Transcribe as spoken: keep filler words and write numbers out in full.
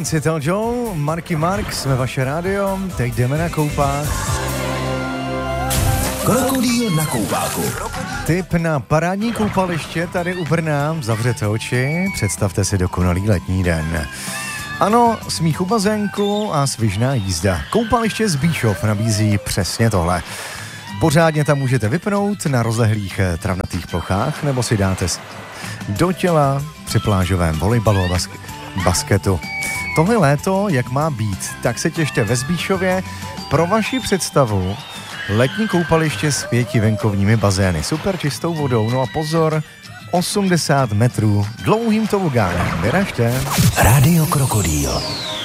Vinci Tell Joe, Marky Mark, jsme vaše rádio, teď jdeme na koupák. Krokodýl na koupáku. Tip na parádní koupaliště tady u Brna, zavřete oči, představte si dokonalý letní den. Ano, smích u bazénku a svižná jízda. Koupaliště Zbíšov nabízí přesně tohle. Pořádně tam můžete vypnout na rozlehlých travnatých plochách nebo si dáte do těla při plážovém volejbalu a bas- basketu. Tohle léto, jak má být, tak se těšte ve Zbíšově. Pro vaši představu letní koupaliště s pěti venkovními bazény, super čistou vodou, no a pozor, osmdesát metrů dlouhým tobogánem. Vyražte. Rádio Krokodýl.